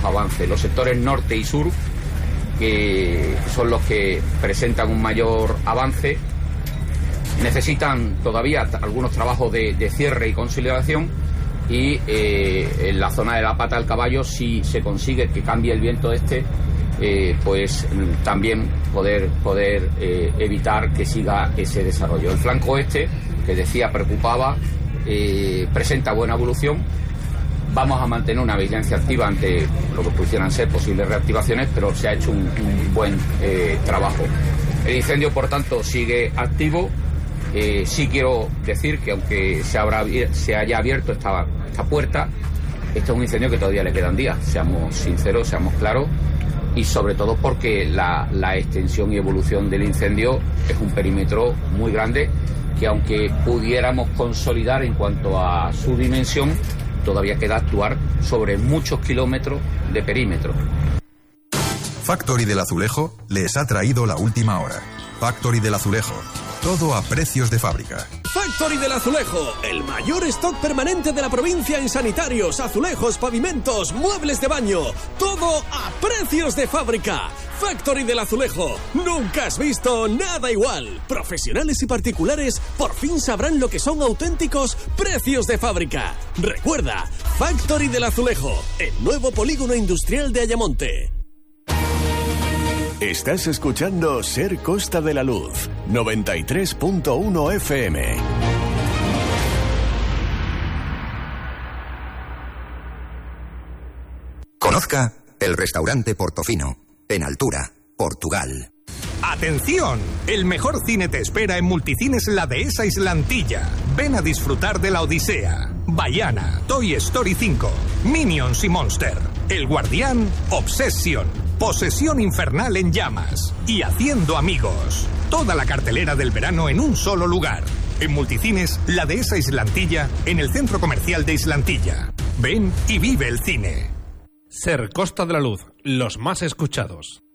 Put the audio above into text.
avance. Los sectores norte y sur, que son los que presentan un mayor avance, necesitan todavía algunos trabajos de cierre y consolidación, y en la zona de la Pata del Caballo, si se consigue que cambie el viento pues también poder evitar que siga ese desarrollo. El flanco oeste, que decía preocupaba, presenta buena evolución. Vamos a mantener una vigilancia activa ante lo que pudieran ser posibles reactivaciones, pero se ha hecho un buen trabajo. El incendio, por tanto, sigue activo. Sí quiero decir que aunque se haya abierto esta puerta, este es un incendio que todavía le quedan días. Seamos sinceros, seamos claros, y sobre todo porque la extensión y evolución del incendio es un perímetro muy grande, que aunque pudiéramos consolidar en cuanto a su dimensión, todavía queda actuar sobre muchos kilómetros de perímetro. Factory del Azulejo les ha traído la última hora. Factory del Azulejo, todo a precios de fábrica. Factory del Azulejo, el mayor stock permanente de la provincia en sanitarios, azulejos, pavimentos, muebles de baño, todo a precios de fábrica. Factory del Azulejo, nunca has visto nada igual. Profesionales y particulares por fin sabrán lo que son auténticos precios de fábrica. Recuerda, Factory del Azulejo, el nuevo polígono industrial de Ayamonte. Estás escuchando Ser Costa de la Luz, 93.1 FM. Conozca el restaurante Portofino, en Altura, Portugal. ¡Atención! El mejor cine te espera en Multicines La Dehesa Islantilla. Ven a disfrutar de La Odisea, Vaiana, Toy Story 5, Minions y Monster, El Guardián, Obsession, Posesión Infernal en Llamas y Haciendo Amigos. Toda la cartelera del verano en un solo lugar. En Multicines La Dehesa Islantilla, en el Centro Comercial de Islantilla. Ven y vive el cine. Ser Costa de la Luz, los más escuchados.